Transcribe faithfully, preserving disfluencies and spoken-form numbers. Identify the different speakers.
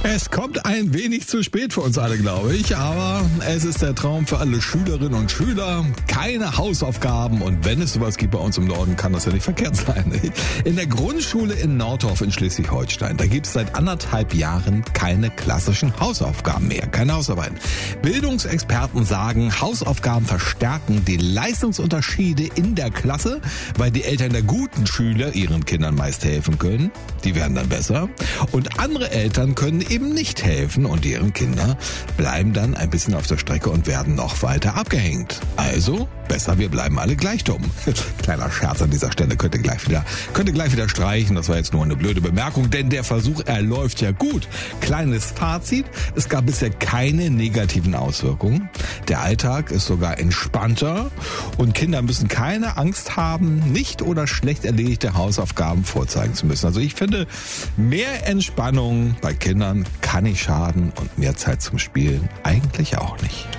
Speaker 1: Es kommt ein wenig zu spät für uns alle, glaube ich, aber es ist der Traum für alle Schülerinnen und Schüler. Keine Hausaufgaben, und wenn es sowas gibt bei uns im Norden, kann das ja nicht verkehrt sein. In der Grundschule in Nordorf in Schleswig-Holstein, da gibt es seit anderthalb Jahren keine klassischen Hausaufgaben mehr, keine Hausarbeiten. Bildungsexperten sagen, Hausaufgaben verstärken die Leistungsunterschiede in der Klasse, weil die Eltern der guten Schüler ihren Kindern meist helfen können. Die werden dann besser. Und andere Eltern können eben nicht helfen und deren Kinder bleiben dann ein bisschen auf der Strecke und werden noch weiter abgehängt. Also besser, wir bleiben alle gleich dumm. Kleiner Scherz an dieser Stelle, könnt ihr gleich wieder, könnt ihr gleich wieder streichen. Das war jetzt nur eine blöde Bemerkung, denn der Versuch, er läuft ja gut. Kleines Fazit, es gab bisher keine negativen Auswirkungen. Der Alltag ist sogar entspannter und Kinder müssen keine Angst haben, nicht oder schlecht erledigte Hausaufgaben vorzeigen zu müssen. Also ich finde, mehr Entspannung bei Kindern kann nicht schaden und mehr Zeit zum Spielen eigentlich auch nicht.